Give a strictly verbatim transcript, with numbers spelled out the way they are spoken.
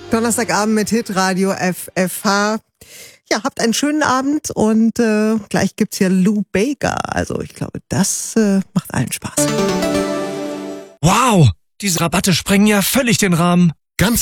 Donnerstagabend mit Hitradio F F H. Ja, habt einen schönen Abend und äh, gleich gibt's hier Lou Bega. Also ich glaube, das äh, macht allen Spaß. Wow, diese Rabatte sprengen ja völlig den Rahmen.